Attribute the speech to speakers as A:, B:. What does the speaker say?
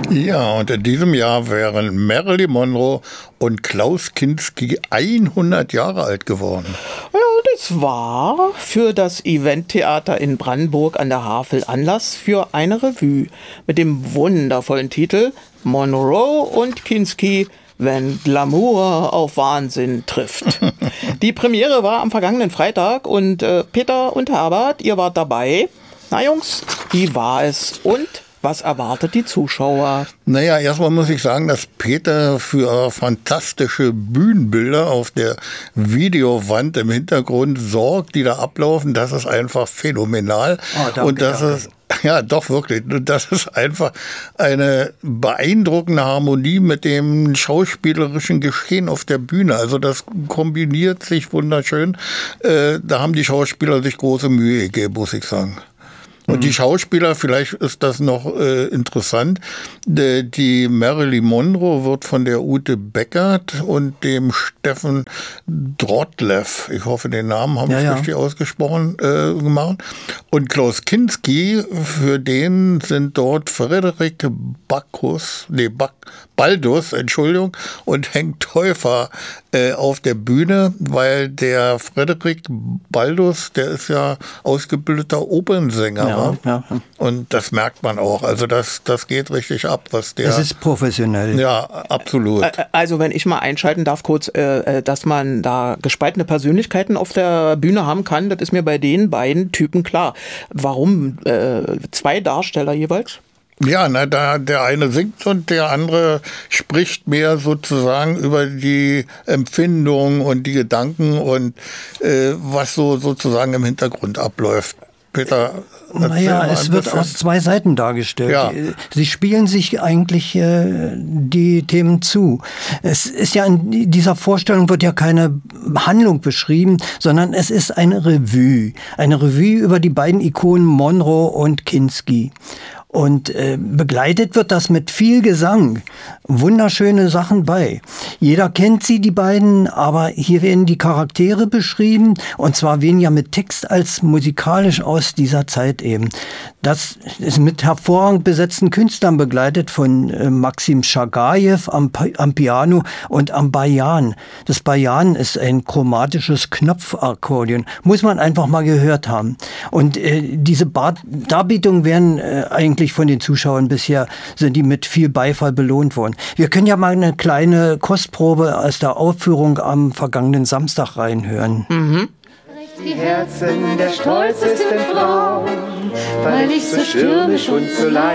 A: Ja, und in diesem Jahr wären Marilyn Monroe und Klaus Kinski 100 Jahre alt geworden.
B: Ja, das war für das Eventtheater in Brandenburg an der Havel Anlass für eine Revue mit dem wundervollen Titel Monroe und Kinski, wenn Glamour auf Wahnsinn trifft. Die Premiere war am vergangenen Freitag und Peter und Herbert, ihr wart dabei. Na Jungs, wie war es und was erwartet die Zuschauer?
A: Naja, erstmal muss ich sagen, dass Peter für fantastische Bühnenbilder auf der Videowand im Hintergrund sorgt, die da ablaufen. Das ist einfach phänomenal.
C: Oh, danke,
A: und das ist, ja, doch wirklich. Das ist einfach eine beeindruckende Harmonie mit dem schauspielerischen Geschehen auf der Bühne. Also das kombiniert sich wunderschön. Da haben die Schauspieler sich große Mühe gegeben, muss ich sagen. Und die Schauspieler, vielleicht ist das noch interessant, die Marilyn Monroe wird von der Ute Beckert und dem Steffen Drottlev, ich hoffe, den Namen habe ich richtig ausgesprochen, gemacht. Und Klaus Kinski, für den sind dort Frederik Baldus, und Henk Teufer auf der Bühne, weil der Frederik Baldus, der ist ja ausgebildeter Opernsänger. Ja. Und das merkt man auch. Also das geht richtig ab, was der...
C: Das ist professionell.
A: Ja, absolut.
B: Also wenn ich mal einschalten darf kurz, dass man da gespaltene Persönlichkeiten auf der Bühne haben kann, das ist mir bei den beiden Typen klar. Warum 2 Darsteller jeweils?
A: Ja, der eine singt und der andere spricht mehr sozusagen über die Empfindung und die Gedanken und was so sozusagen im Hintergrund abläuft. Peter,
C: naja, es wird aus 2 Seiten dargestellt. Ja. Sie spielen sich eigentlich die Themen zu. Es ist ja in dieser Vorstellung wird ja keine Handlung beschrieben, sondern es ist eine Revue. Eine Revue über die beiden Ikonen Monroe und Kinski. Und begleitet wird das mit viel Gesang. Wunderschöne Sachen bei. Jeder kennt sie, die beiden, aber hier werden die Charaktere beschrieben und zwar weniger mit Text als musikalisch aus dieser Zeit eben. Das ist mit hervorragend besetzten Künstlern begleitet von Maxim Schagajew am Piano und am Bajan. Das Bajan ist ein chromatisches Knopfakkordeon. Muss man einfach mal gehört haben. Und diese Darbietungen werden eigentlich von den Zuschauern bisher sind die mit viel Beifall belohnt worden. Wir können ja mal eine kleine Kostprobe aus der Aufführung am vergangenen Samstag reinhören.
B: Mhm.
D: Die Herzen der stolzesten Frauen, weil ich so stürmisch und so leicht